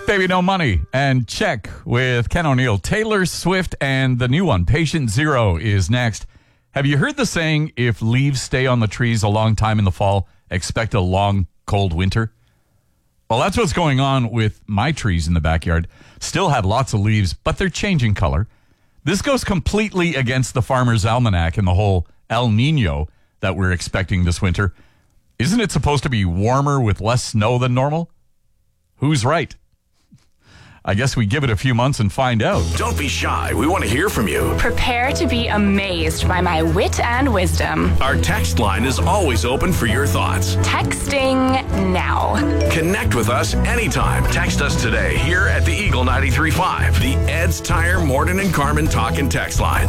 Baby No Money and Check with Ken O'Neill. Taylor Swift and the new one, Patient Zero, is next. Have you heard the saying, if leaves stay on the trees a long time in the fall, expect a long, cold winter? Well, that's what's going on with my trees in the backyard. Still have lots of leaves, but they're changing color. This goes completely against the Farmer's Almanac and the whole El Nino that we're expecting this winter. Isn't it supposed to be warmer with less snow than normal? Who's right? I guess we give it a few months and find out. Don't be shy. We want to hear from you. Prepare to be amazed by my wit and wisdom. Our text line is always open for your thoughts. Texting now. Connect with us anytime. Text us today here at the Eagle 93.5. The Ed's Tire Morton and Carmen talk and text line.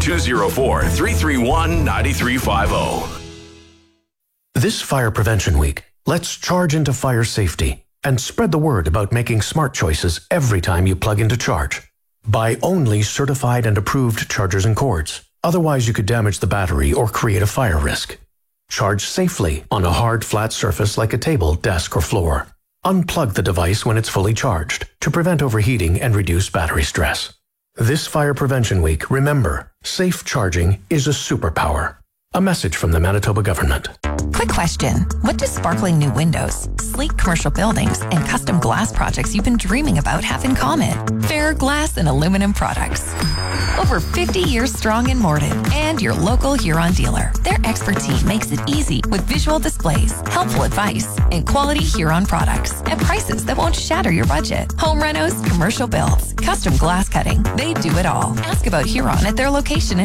204-331-9350. This Fire Prevention Week, let's charge into fire safety and spread the word about making smart choices every time you plug into charge. Buy only certified and approved chargers and cords. Otherwise, you could damage the battery or create a fire risk. Charge safely on a hard, flat surface like a table, desk, or floor. Unplug the device when it's fully charged to prevent overheating and reduce battery stress. This Fire Prevention Week, remember, safe charging is a superpower. A message from the Manitoba government. Quick question. What do sparkling new windows, sleek commercial buildings, and custom glass projects you've been dreaming about have in common? Fair glass and aluminum products. Over 50 years strong in Morton and your local Huron dealer. Their expert team makes it easy with visual displays, helpful advice, and quality Huron products at prices that won't shatter your budget. Home renos, commercial builds, custom glass cutting. They do it all. Ask about Huron at their location in